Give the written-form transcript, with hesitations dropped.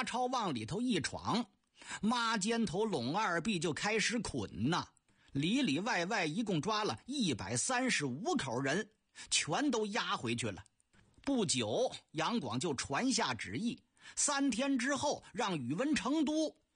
超往里头一闯，马尖头拢二臂就开始捆呐，里里外外一共抓了135口人，全都押回去了。不久，杨广就传下旨意，3天之后让宇文成都